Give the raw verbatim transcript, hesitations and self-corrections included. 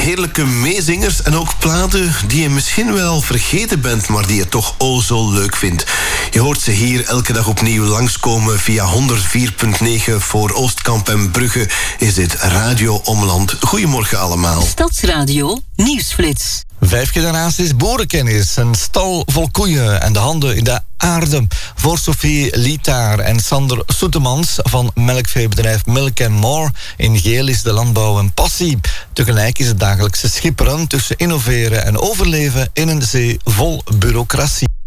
heerlijke meezingers en ook platen die je misschien wel vergeten bent, maar die je toch o zo leuk vindt. Je hoort ze hier elke dag opnieuw langskomen via honderd vier komma negen voor Oostkamp en Brugge. Is dit Radio Omland. Goedemorgen allemaal. Stadsradio Nieuwsflits. Vijf generaties boerenkennis, een stal vol koeien en de handen in de aarde. Voor Sophie Lietaar en Sander Soetemans van melkveebedrijf Milk and More. In geel is de landbouw een passie. Tegelijk is het dagelijkse schipperen tussen innoveren en overleven in een zee vol bureaucratie.